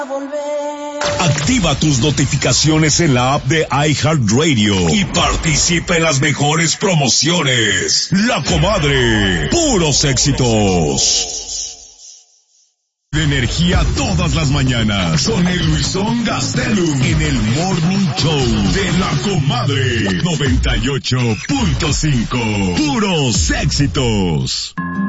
Activa tus notificaciones en la app de iHeartRadio y participa en las mejores promociones. La Comadre, puros éxitos. De energía todas las mañanas con el Luisón Gastelum en el Morning Show de La Comadre 98.5. Puros éxitos.